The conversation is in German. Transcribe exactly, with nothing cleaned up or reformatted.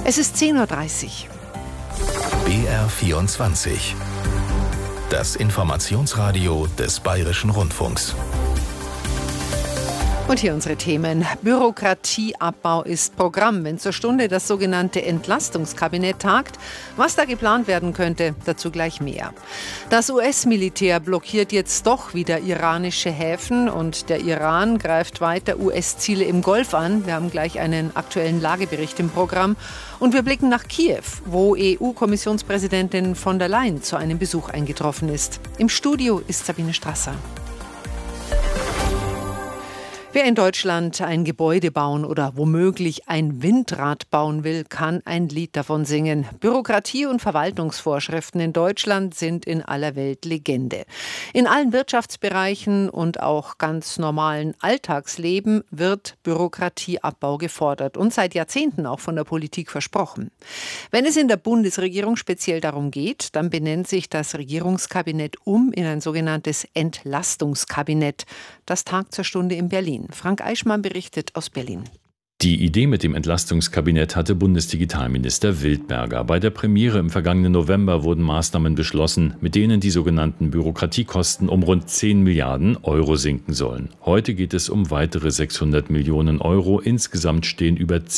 Es ist zehn Uhr dreißig. B R vierundzwanzig. Das Informationsradio des Bayerischen Rundfunks. Und hier unsere Themen. Bürokratieabbau ist Programm, wenn zur Stunde das sogenannte Entlastungskabinett tagt. Was da geplant werden könnte, dazu gleich mehr. Das U S-Militär blockiert jetzt doch wieder iranische Häfen und der Iran greift weiter U S-Ziele im Golf an. Wir haben gleich einen aktuellen Lagebericht im Programm. Und wir blicken nach Kiew, wo E U-Kommissionspräsidentin von der Leyen zu einem Besuch eingetroffen ist. Im Studio ist Sabine Strasser. Wer in Deutschland ein Gebäude bauen oder womöglich ein Windrad bauen will, kann ein Lied davon singen. Bürokratie und Verwaltungsvorschriften in Deutschland sind in aller Welt Legende. In allen Wirtschaftsbereichen und auch ganz normalen Alltagsleben wird Bürokratieabbau gefordert und seit Jahrzehnten auch von der Politik versprochen. Wenn es in der Bundesregierung speziell darum geht, dann benennt sich das Regierungskabinett um in ein sogenanntes Entlastungskabinett. Das tagt zur Stunde in Berlin. Frank Eichmann berichtet aus Berlin. Die Idee mit dem Entlastungskabinett hatte Bundesdigitalminister Wildberger. Bei der Premiere im vergangenen November wurden Maßnahmen beschlossen, mit denen die sogenannten Bürokratiekosten um rund zehn Milliarden Euro sinken sollen. Heute geht es um weitere sechshundert Millionen Euro. Insgesamt stehen über